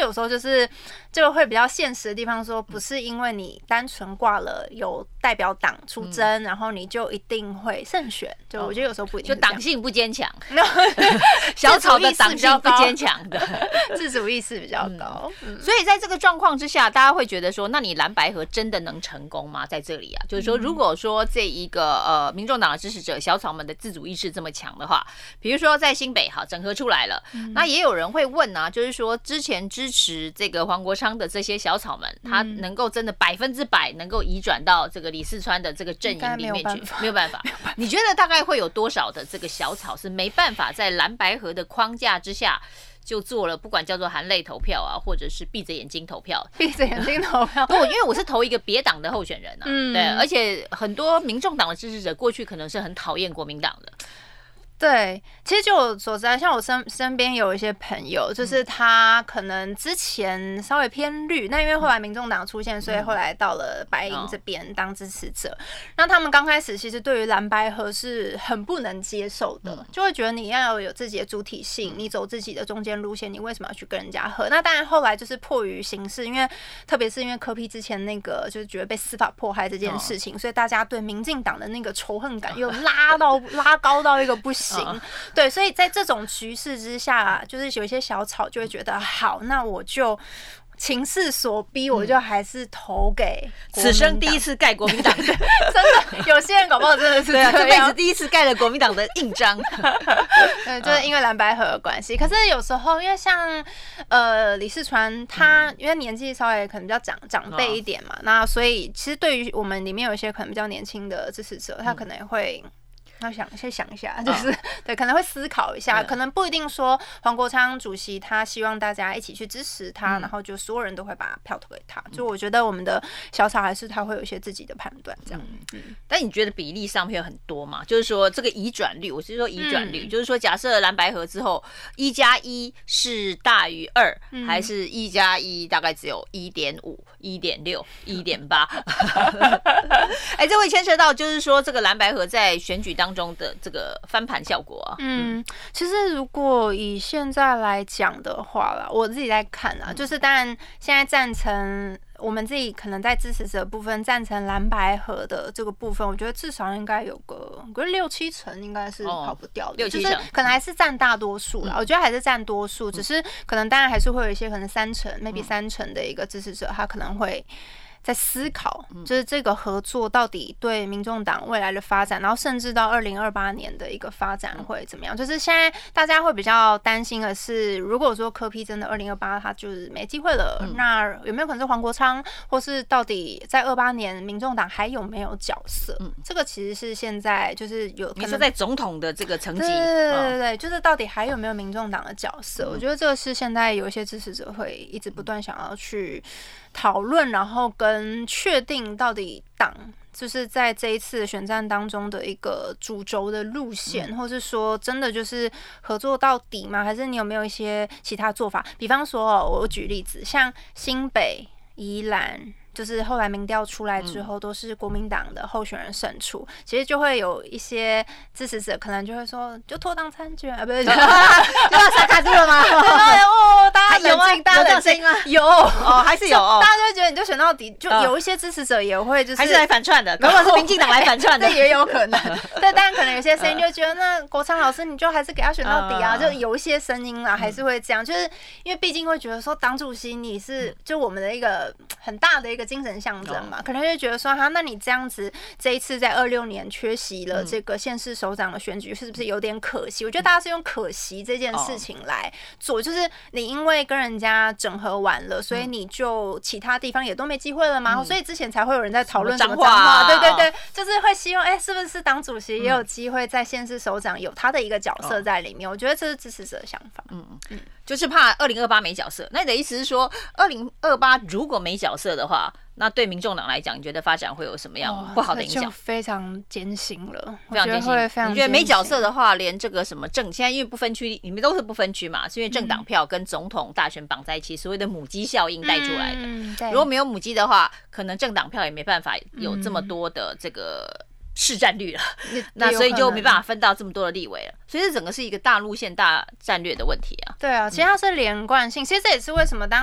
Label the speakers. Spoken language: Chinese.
Speaker 1: 有时候就会比较现实的地方说，不是因为你单纯挂了有代表党出征，然后你就一定会胜选。就我觉得有时候不一定，
Speaker 2: 就党性不坚强，小草的党性不坚强的，
Speaker 1: 自主意识比较高。
Speaker 2: 所以在这个状况之下，大家会觉得说，那你蓝白合真的能成功吗？在这里啊，就是说，如果说这一个民众党的支持者小草们的自主意识这么强的话，比如说在新北好整合出来了，那也有人会问啊，就是说之前支持这个黄国昌的这些小草们，他能够真的100%能够移转到这个李四川的这个阵营里面去？没有办法。你觉得大概会有多少的这个小草是没办法在蓝白合的框架之下就做了，不管叫做含泪投票啊，或者是闭着眼睛投票？
Speaker 1: 闭着眼睛投票。
Speaker 2: 不，因为我是投一个别党的候选人啊，对，而且很多民众党的支持者过去可能是很讨厌国民党的。
Speaker 1: 对，其实就我所知，像我身边有一些朋友，就是他可能之前稍微偏绿，那因为后来民众党出现，所以后来到了白营这边当支持者。那他们刚开始其实对于蓝白合是很不能接受的，就会觉得你要有自己的主体性，你走自己的中间路线，你为什么要去跟人家合？那当然后来就是迫于形势，因为特别是因为柯 P 之前那个就是觉得被司法迫害这件事情，所以大家对民进党的那个仇恨感又拉高到一个不行。对，所以在这种局势之下，就是有一些小草就会觉得，好，那我就情势所逼，我就还是投给
Speaker 2: 此生第一次盖国民党。
Speaker 1: 真的，有些人搞不好真的是这样，
Speaker 2: 这辈子第一次盖了国民党的印章。
Speaker 1: 对，就是因为蓝白合的关系。可是有时候，因为像李四川，他因为年纪稍微可能比较长辈一点嘛，那所以其实对于我们里面有一些可能比较年轻的支持者，他可能也会。要先想一下，就是对，可能会思考一下，可能不一定说黄国昌主席他希望大家一起去支持他，然后就所有人都会把票投给他。就我觉得我们的小草还是他会有一些自己的判断，这样。
Speaker 2: 但你觉得比例上面有很多嘛？就是说这个移转率，我是说移转率，就是说假设蓝白合之后1+1是大于2，还是1+1大概只有1.5、1.6、1.8？哎，这会牵涉到就是说这个蓝白合在选举当中的这个翻盘效果啊。
Speaker 1: 其实如果以现在来讲的话啦，我自己在看啊，就是当然现在赞成我们自己可能在支持者部分赞成蓝白合的这个部分，我觉得至少应该有个6-7成，应该是跑不掉的，就是可能还是占大多数啦。我觉得还是占多数，只是可能当然还是会有一些可能3成 maybe 3成的一个支持者，他可能会在思考，就是这个合作到底对民众党未来的发展，然后甚至到2028年的一个发展会怎么样？就是现在大家会比较担心的是，如果说柯 P 真的2028他就是没机会了，那有没有可能是黄国昌，或是到底在28年民众党还有没有角色？这个其实是现在就是有可能，
Speaker 2: 你说在总统的这个层级，
Speaker 1: 对，就是到底还有没有民众党的角色？我觉得这个是现在有一些支持者会一直不断想要去讨论，然后跟确定到底党就是在这一次选战当中的一个主轴的路线，或是说真的就是合作到底吗？还是你有没有一些其他做法？比方说，我举例子，像新北、宜兰。就是后来民调出来之后，都是国民党的候选人胜出，其实就会有一些支持者可能就会说，就脱党参选啊，不是就要
Speaker 2: 撒卡住了吗？
Speaker 1: 大家冷静，大家冷静吗？有
Speaker 2: 还是有
Speaker 1: 大家就会觉得你就选到底，就有一些支持者也会就是
Speaker 2: 还是来反串的，如果是民进党来反串的，
Speaker 1: 这也有可能。对，但可能有些声音就觉得，那国昌老师你就还是给他选到底啊，就有一些声音啦，还是会这样，就是因为毕竟会觉得说，党主席你是就我们的一个很大的一个精神象征嘛，可能就觉得说，那你这样子这一次在26年缺席了这个县市首长的选举，是不是有点可惜？我觉得大家是用可惜这件事情来做，就是你因为跟人家整合完了，所以你就其他地方也都没机会了嘛，所以之前才会有人在讨论什么彰化，对，就是会希望，是不是党主席也有机会在县市首长有他的一个角色在里面？我觉得这是支持者的想法。
Speaker 2: 就是怕2028没角色。那你的意思是说，2028如果没角色的话，那对民众党来讲，你觉得发展会有什么样不好的影响？
Speaker 1: 就非常艰辛了，
Speaker 2: 非常艰辛。你觉得没角色的话，连这个什么现在因为不分区，你们都是不分区嘛，是因为政党票跟总统大选绑在一起，所谓的母鸡效应带出来的。如果没有母鸡的话，可能政党票也没办法有这么多的这个市占率了，那所以就没办法分到这么多的立委了，所以这整个是一个大路线、大战略的问题啊。
Speaker 1: 对啊，其实它是连贯性，其实这也是为什么当